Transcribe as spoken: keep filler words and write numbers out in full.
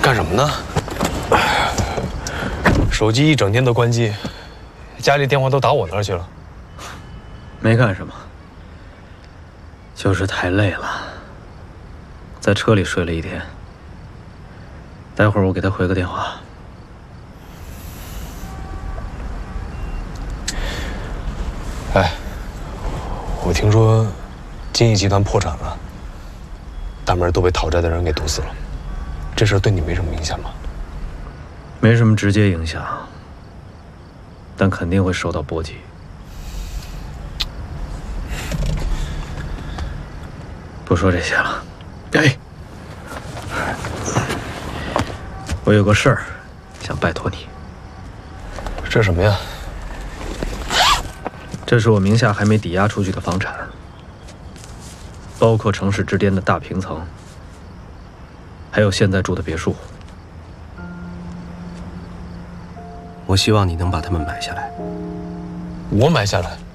干什么呢？手机一整天都关机，家里电话都打我那儿去了。 没干什么，就是太累了，在车里睡了一天。待会儿我给他回个电话。 哎，我听说金益集团破产了，大门都被讨债的人给堵死了。这事对你没什么影响吗？ 没什么直接影响，但肯定会受到波及。不说这些了。哎，我有个事儿想拜托你。 这是什么呀？ 这是我名下还没抵押出去的房产，包括城市之巅的大平层，还有现在住的别墅。 我希望你能把它们买下来。 我买下来？